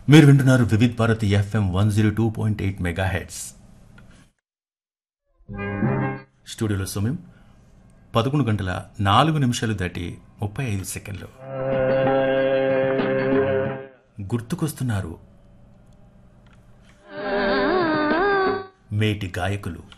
మీరు వింటున్నారు Vividh Bharati FM 102.8 mega heads. స్టూడియోలో సమయం 11 గంటల 4 నిమిషాలు దాటి 35 సెకండ్లు. గుర్తుకొస్తున్నారు మేటి గాయకులు.